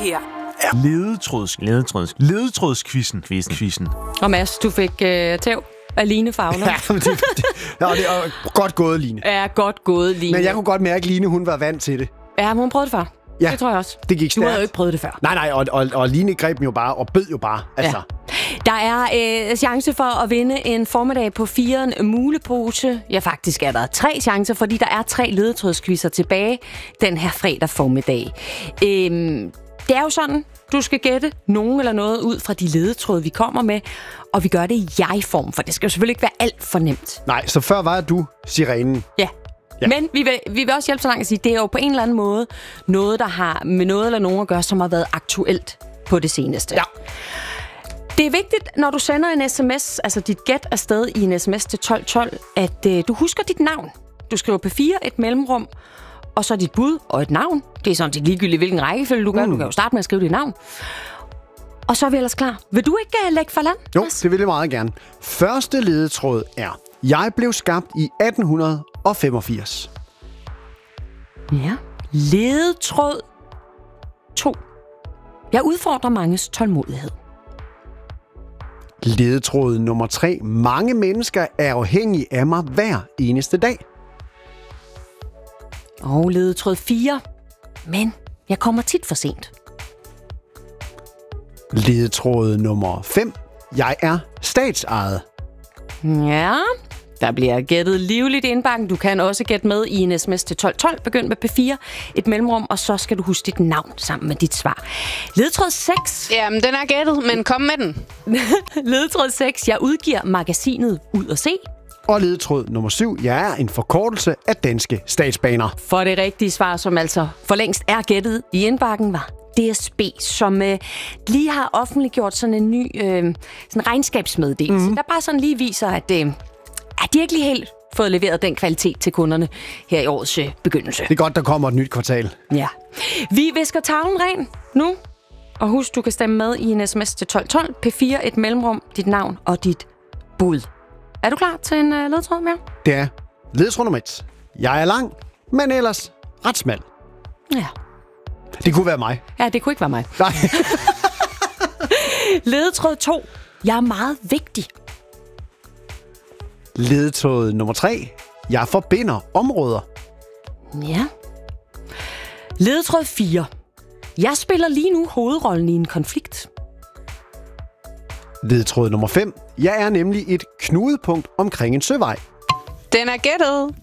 her er ledetrådskvisten. Og Mads, du fik tæv af Line Fagler. Ja, det er godt gået, Line. Ja, godt gået, Line. Men jeg kunne godt mærke, at Line, hun var vant til det. Ja, men hun prøvede det før. Ja, det tror jeg også. Det gik stærkt. Du havde jo ikke prøvet det før. Nej, og Line greb jo bare og bød jo bare. Altså. Ja. Der er chance for at vinde en formiddag på 4 mulepose. Ja, faktisk er der 3 chancer, fordi der er 3 ledetrådskvisser tilbage den her fredag formiddag. Det er jo sådan, du skal gætte nogen eller noget ud fra de ledetråde, vi kommer med, og vi gør det i jeg-form, for det skal jo selvfølgelig ikke være alt for nemt. Nej, så før var du sirenen. Ja. Men vi vil også hjælpe så langt at sige, det er jo på en eller anden måde noget, der har med noget eller nogen at gøre, som har været aktuelt på det seneste. Ja. Det er vigtigt, når du sender en sms, altså dit gæt afsted i en sms til 1212, at du husker dit navn. Du skriver P4, et mellemrum, og så dit bud og et navn. Det er sådan set ligegyldigt, hvilken rækkefølge du gør. Du kan jo starte med at skrive dit navn. Og så er vi ellers klar. Vil du ikke lægge for land? Jo, det vil jeg meget gerne. Første ledetråd er: Jeg blev skabt i 1885. Ja. Ledetråd 2. Jeg udfordrer manges tålmodighed. Ledetråd nummer 3. Mange mennesker er afhængige af mig hver eneste dag. Og ledetråd 4. Men jeg kommer tit for sent. Ledetråd nummer 5. Jeg er statsejet. Ja, der bliver gættet livligt i indbakken. Du kan også gætte med i en sms til 1212. Begynd med P4, et mellemrum, og så skal du huske dit navn sammen med dit svar. Ledetråd 6. Jamen, den er gættet, men kom med den. Ledetråd 6. Jeg udgiver magasinet Ud at se. Og ledetråd nummer 7. Jeg er en forkortelse af Danske Statsbaner. For det rigtige svar, som altså for længst er gættet i indbakken, var DSB, som lige har offentliggjort sådan en ny sådan regnskabsmeddelelse, der bare sådan lige viser, at de ikke lige helt fået leveret den kvalitet til kunderne her i årets begyndelse. Det er godt, der kommer et nyt kvartal. Ja. Vi visker tavlen ren nu. Og husk, du kan stemme med i en sms til 1212. P4, et mellemrum, dit navn og dit bud. Er du klar til en ledetråd mere? Det er ledetråd nummer 1. Jeg er lang, men ellers ret smal. Ja. Det kunne være mig. Ja, det kunne ikke være mig. Nej. Ledetråd 2. Jeg er meget vigtig. Ledetråd nummer 3. Jeg forbinder områder. Ja. Ledetråd 4. Jeg spiller lige nu hovedrollen i en konflikt. Ledetråd nummer 5. Jeg er nemlig et knudepunkt omkring en søvej. Den er gættet.